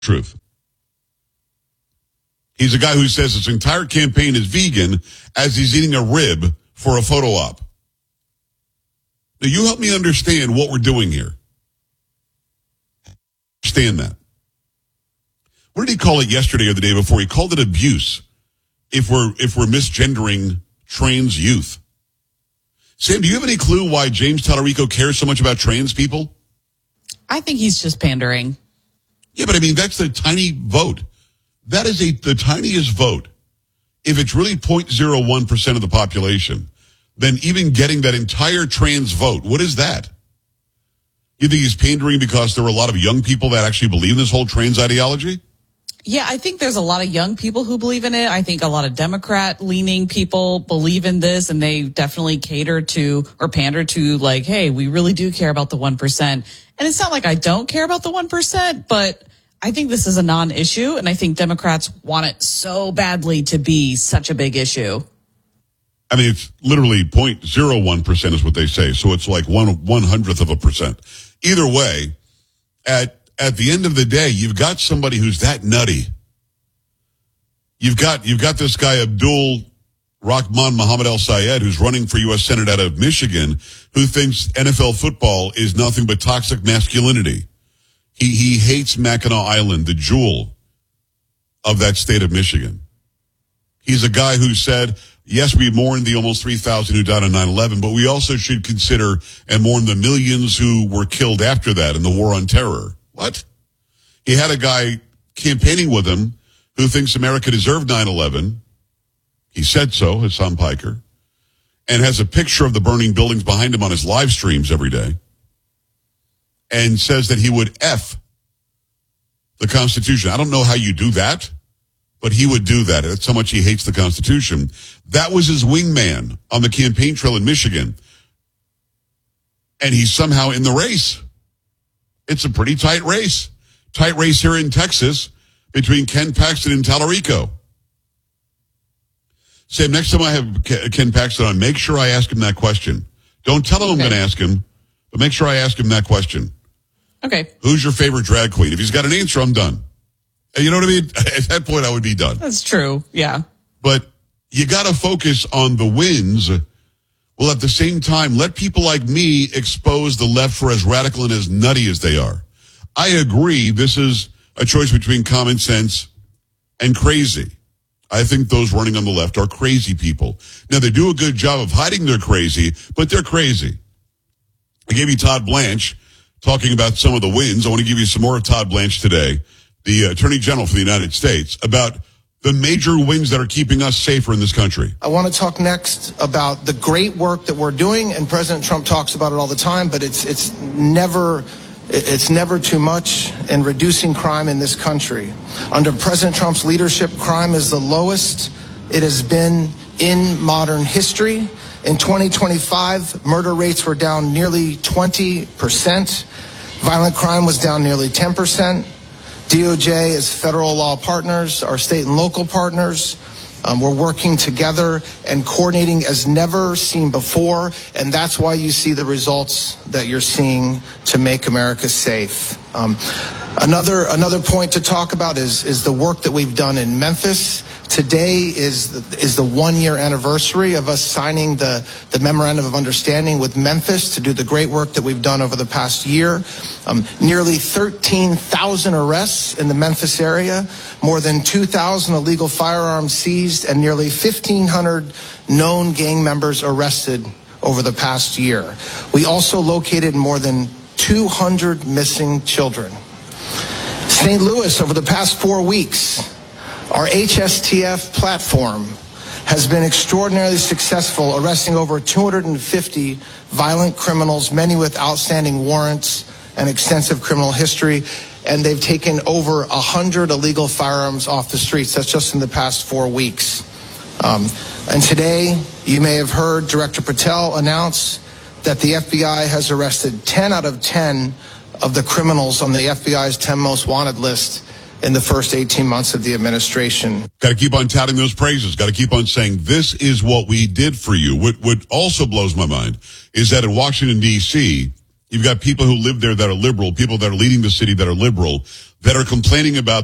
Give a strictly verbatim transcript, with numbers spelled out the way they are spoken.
Truth. He's a guy who says his entire campaign is vegan as he's eating a rib for a photo op. Now, you help me understand what we're doing here. Understand that. What did he call it yesterday or the day before? He called it abuse if we're if we're misgendering trans youth. Sam, do you have any clue why James Tallarico cares so much about trans people? I think he's just pandering. Yeah, but I mean, that's the tiny vote. That is a the tiniest vote. If it's really zero point zero one percent of the population, then even getting that entire trans vote, what is that? You think he's pandering because there were a lot of young people that actually believe in this whole trans ideology? Yeah, I think there's a lot of young people who believe in it. I think a lot of Democrat-leaning people believe in this, and they definitely cater to or pander to, like, hey, we really do care about the one percent. And it's not like I don't care about the one percent, but I think this is a non-issue, and I think Democrats want it so badly to be such a big issue. I mean, it's literally zero point zero one percent is what they say, so it's like one one hundredth of a percent. Either way, at At the end of the day, you've got somebody who's that nutty. You've got you've got this guy Abdul Rahman Mohammed El Sayed, who's running for U S Senate out of Michigan, who thinks N F L football is nothing but toxic masculinity. He he hates Mackinac Island, the jewel of that state of Michigan. He's a guy who said, yes, we mourn the almost three thousand who died on nine eleven, but we also should consider and mourn the millions who were killed after that in the war on terror. What? He had a guy campaigning with him who thinks America deserved nine eleven. He said so, Hassan Piker, and has a picture of the burning buildings behind him on his live streams every day, and says that he would F the Constitution. I don't know how you do that, but he would do that. That's how much he hates the Constitution. That was his wingman on the campaign trail in Michigan, and he's somehow in the race. It's a pretty tight race. Tight race here in Texas between Ken Paxton and Tallarico. Sam, next time I have Ken Paxton on, make sure I ask him that question. Don't tell him okay. I'm going to ask him, but make sure I ask him that question. Okay. Who's your favorite drag queen? If he's got an answer, I'm done. You know what I mean? At that point, I would be done. That's true, yeah. But you got to focus on the wins. Well, at the same time, let people like me expose the left for as radical and as nutty as they are. I agree this is a choice between common sense and crazy. I think those running on the left are crazy people. Now, they do a good job of hiding they're crazy, but they're crazy. I gave you Todd Blanche talking about some of the wins. I want to give you some more of Todd Blanche today, the Attorney General for the United States, about the major wins that are keeping us safer in this country. I want to talk next about the great work that we're doing, and President Trump talks about it all the time, but it's it's never it's never too much in reducing crime in this country. Under President Trump's leadership, crime is the lowest it has been in modern history. In twenty twenty-five, murder rates were down nearly twenty percent. Violent crime was down nearly ten percent. D O J is federal law partners, our state and local partners. Um, we're working together and coordinating as never seen before, and that's why you see the results that you're seeing to make America safe. Um, another another point to talk about is is the work that we've done in Memphis. Today is the, is the one-year anniversary of us signing the, the Memorandum of Understanding with Memphis to do the great work that we've done over the past year. Um, nearly thirteen thousand arrests in the Memphis area, more than two thousand illegal firearms seized, and nearly fifteen hundred known gang members arrested over the past year. We also located more than two hundred missing children. Saint Louis, over the past four weeks, our H S T F platform has been extraordinarily successful, arresting over two hundred fifty violent criminals, many with outstanding warrants and extensive criminal history, and they've taken over one hundred illegal firearms off the streets. That's just in the past four weeks. Um, and today, you may have heard Director Patel announce that the F B I has arrested ten out of ten of the criminals on the F B I's ten most wanted list in the first eighteen months of the administration. Got to keep on touting those praises. Got to keep on saying, this is what we did for you. What, what also blows my mind is that in Washington, D C, you've got people who live there that are liberal, people that are leading the city that are liberal. that are complaining about